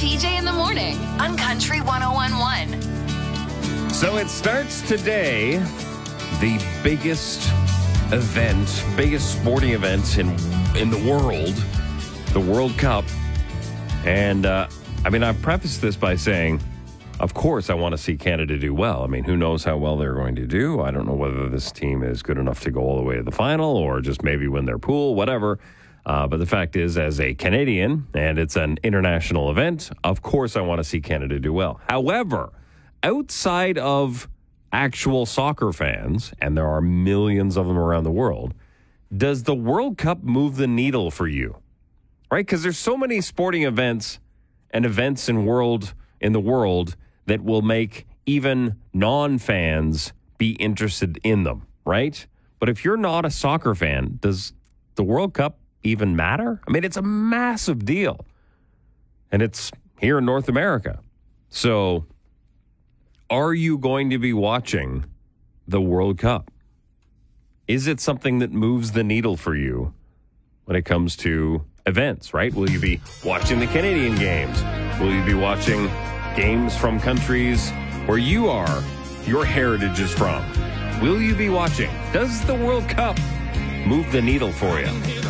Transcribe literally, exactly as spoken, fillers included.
T J in the morning on Country one oh one point one. So it starts today, the biggest event, biggest sporting event in in the world, the World Cup. And, uh, I mean, I've prefaced this by saying, of course, I want to see Canada do well. I mean, who knows how well they're going to do? I don't know whether this team is good enough to go all the way to the final or just maybe win their pool, whatever. Uh, but the fact is, as a Canadian, and it's an international event, of course I want to see Canada do well. However, outside of actual soccer fans, and there are millions of them around the world, does the World Cup move the needle for you? Right? Because there's so many sporting events and events in world in the world that will make even non-fans be interested in them, right? But if you're not a soccer fan, does the World Cup even matter? I mean, it's a massive deal. And it's here in North America. So are you going to be watching the World Cup? Is it something that moves the needle for you when it comes to events, right? Will you be watching the Canadian games? Will you be watching games from countries where you are, your heritage is from? Will you be watching? Does the World Cup move the needle for you?